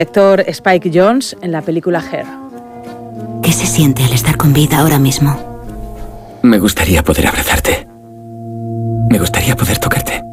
Actor Spike Jonze en la película Her. ¿Qué se siente al estar con vida ahora mismo? Me gustaría poder abrazarte. Me gustaría poder tocarte.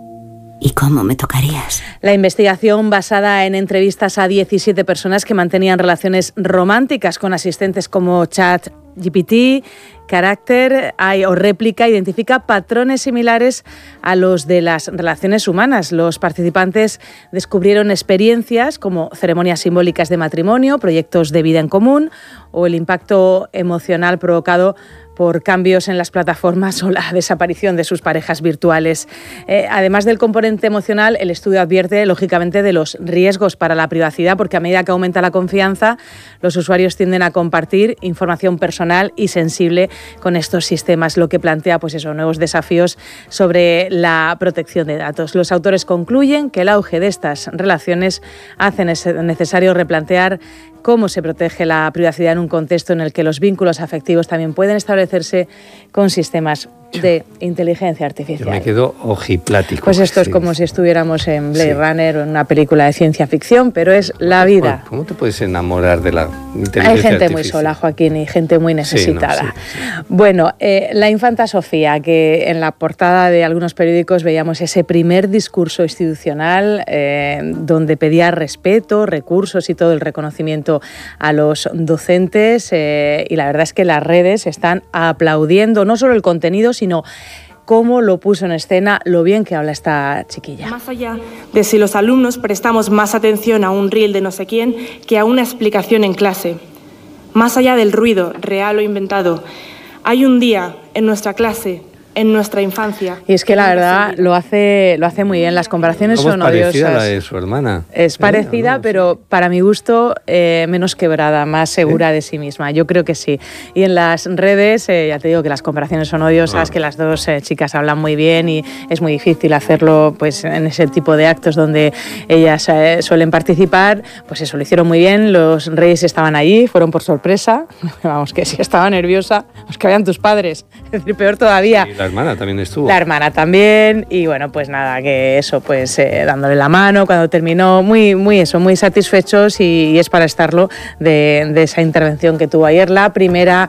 ¿Y cómo me tocarías? La investigación basada en entrevistas a 17 personas que mantenían relaciones románticas con asistentes como ChatGPT, Character o Réplica identifica patrones similares a los de las relaciones humanas. Los participantes descubrieron experiencias como ceremonias simbólicas de matrimonio, proyectos de vida en común o el impacto emocional provocado por cambios en las plataformas o la desaparición de sus parejas virtuales. Además del componente emocional, el estudio advierte, lógicamente, de los riesgos para la privacidad, porque a medida que aumenta la confianza, los usuarios tienden a compartir información personal y sensible con estos sistemas, lo que plantea nuevos desafíos sobre la protección de datos. Los autores concluyen que el auge de estas relaciones hace necesario replantear cómo se protege la privacidad en un contexto en el que los vínculos afectivos también pueden establecerse con sistemas de inteligencia artificial. Yo me quedo ojiplático. Pues esto es como si estuviéramos en Blade Runner o en una película de ciencia ficción, pero es la vida. ¿Cómo te puedes enamorar de la inteligencia artificial? Hay gente muy artificial? sola, Joaquín, y gente muy necesitada. Sí. Bueno, la infanta Sofía, que en la portada de algunos periódicos veíamos ese primer discurso institucional donde pedía respeto, recursos y todo el reconocimiento a los docentes, y la verdad es que las redes están aplaudiendo no solo el contenido, sino cómo lo puso en escena, lo bien que habla esta chiquilla. Más allá de si los alumnos prestamos más atención a un reel de no sé quién que a una explicación en clase, más allá del ruido, real o inventado, hay un día en nuestra clase, en nuestra infancia. Y es que la verdad lo hace muy bien. Las comparaciones son odiosas. Es parecida a la de su hermana. Es parecida, pero para mi gusto menos quebrada, más segura de sí misma. Yo creo que sí. Y en las redes, ya te digo que las comparaciones son odiosas, que las dos chicas hablan muy bien y es muy difícil hacerlo pues en ese tipo de actos donde ellas suelen participar. Pues eso, lo hicieron muy bien. Los reyes estaban allí, fueron por sorpresa. Vamos, que si estaba nerviosa, pues que vayan tus padres. Es decir, peor todavía. La hermana también estuvo. La hermana también, y bueno, pues nada, que eso, pues dándole la mano cuando terminó, muy satisfechos y es para estarlo de esa intervención que tuvo ayer, la primera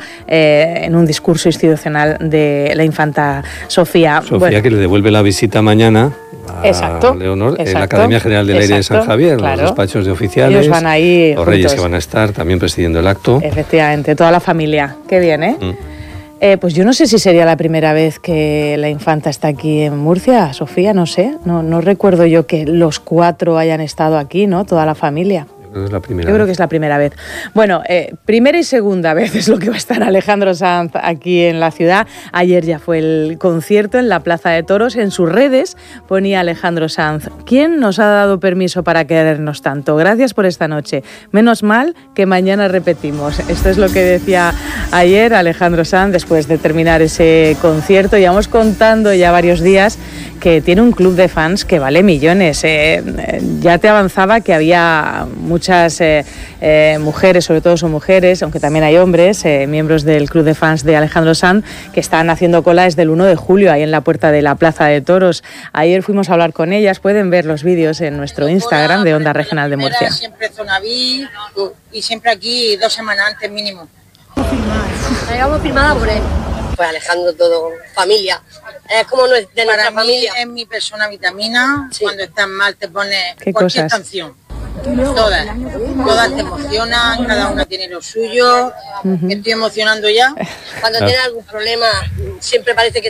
en un discurso institucional de la infanta Sofía. Sofía, que le devuelve la visita mañana a Leonor en la Academia General del Aire de San Javier, claro. Los despachos de oficiales. Ellos van ahí los juntos. Reyes que van a estar también presidiendo el acto. Efectivamente, toda la familia. Qué bien, ¿eh? Pues yo no sé si sería la primera vez que la infanta está aquí en Murcia, Sofía, no sé. No recuerdo yo que los 4 hayan estado aquí, ¿no? Toda la familia. Yo creo que es la primera vez. Bueno, primera y segunda vez es lo que va a estar Alejandro Sanz aquí en la ciudad. Ayer ya fue el concierto en la Plaza de Toros. En sus redes ponía Alejandro Sanz: ¿quién nos ha dado permiso para querernos tanto? Gracias por esta noche. Menos mal que mañana repetimos. Esto es lo que decía ayer Alejandro Sanz después de terminar ese concierto. Llevamos contando ya varios días que tiene un club de fans que vale millones. Ya te avanzaba que había muchas mujeres, sobre todo son mujeres, aunque también hay hombres, miembros del club de fans de Alejandro Sanz, que están haciendo cola desde el 1 de julio, ahí en la puerta de la Plaza de Toros. Ayer fuimos a hablar con ellas, pueden ver los vídeos en nuestro Instagram de Onda Regional de Murcia. Siempre zona VIP y siempre aquí 2 semanas antes mínimo. La llevamos firmada por él. Pues Alejandro, todo, familia. Es como de nuestra familia. Es mi persona vitamina. Sí. Cuando estás mal te pones cosas? cualquier canción. Todas te emocionan, cada una tiene lo suyo. Me estoy emocionando ya. Cuando tienes algún problema, siempre parece que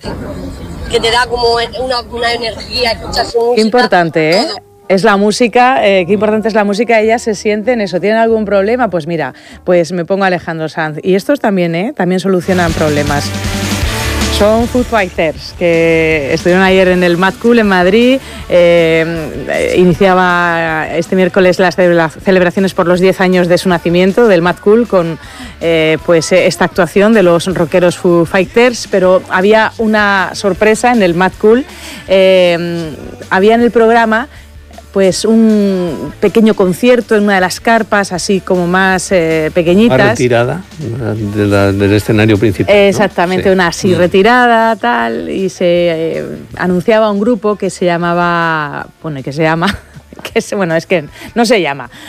te da como una energía, escuchar su música. Qué importante, ¿eh? Todo. Es la música, qué importante es la música, ellas se sienten eso, ¿tienen algún problema? Pues mira, pues me pongo Alejandro Sanz. Y estos también, también solucionan problemas. Son Foo Fighters, que estuvieron ayer en el Mad Cool en Madrid. Iniciaba este miércoles las celebraciones por los 10 años de su nacimiento, del Mad Cool, con esta actuación de los rockeros Foo Fighters. Pero había una sorpresa en el Mad Cool. Había en el programa pues un pequeño concierto en una de las carpas, así como más pequeñitas. Más retirada del escenario principal. Exactamente, ¿no? Sí. Una así retirada, tal, y se anunciaba un grupo que se llamaba, bueno, es que no se llama.